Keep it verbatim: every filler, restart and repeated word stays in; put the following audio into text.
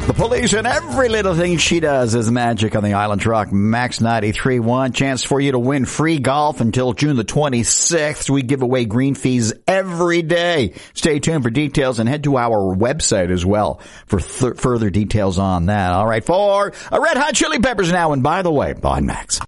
The Police and every little thing she does is magic on the Island Rock Max ninety-three point one. Chance for you to win free golf until June the twenty-sixth. We give away green fees every day. Stay tuned for details and head to our website as well for th- further details on that. All right, for a Red Hot Chili Peppers now. And by the way, on Max.